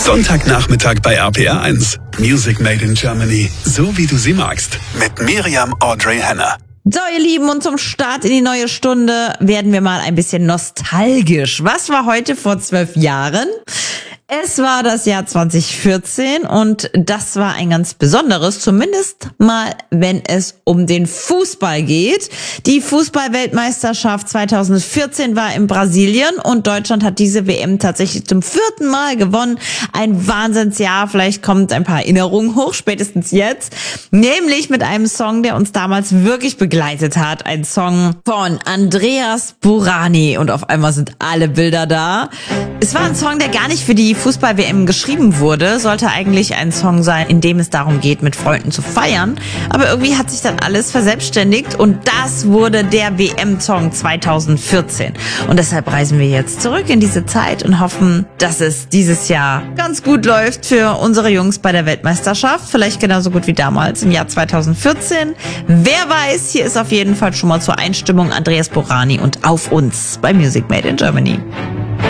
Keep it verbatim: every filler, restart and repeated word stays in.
Sonntagnachmittag bei R P R eins. Music Made in Germany. So wie du sie magst. Mit Miriam Audrey Hanna. So, ihr Lieben, und zum Start in die neue Stunde werden wir mal ein bisschen nostalgisch. Was war heute vor zwölf Jahren? Es war das Jahr zwanzig vierzehn und das war ein ganz besonderes, zumindest mal, wenn es um den Fußball geht. Die Fußball-Weltmeisterschaft zwanzig vierzehn war in Brasilien und Deutschland hat diese W M tatsächlich zum vierten Mal gewonnen. Ein Wahnsinnsjahr, vielleicht kommt ein paar Erinnerungen hoch, spätestens jetzt. Nämlich mit einem Song, der uns damals wirklich begleitet hat. Ein Song von Andreas Burani und auf einmal sind alle Bilder da. Es war ein Song, der gar nicht für die Fußball-W M geschrieben wurde, sollte eigentlich ein Song sein, in dem es darum geht, mit Freunden zu feiern. Aber irgendwie hat sich dann alles verselbstständigt und das wurde der W M-Song zwanzig vierzehn. Und deshalb reisen wir jetzt zurück in diese Zeit und hoffen, dass es dieses Jahr ganz gut läuft für unsere Jungs bei der Weltmeisterschaft. Vielleicht genauso gut wie damals im Jahr zwanzig vierzehn. Wer weiß, hier ist auf jeden Fall schon mal zur Einstimmung Andreas Burani und Auf uns bei Music Made in Germany.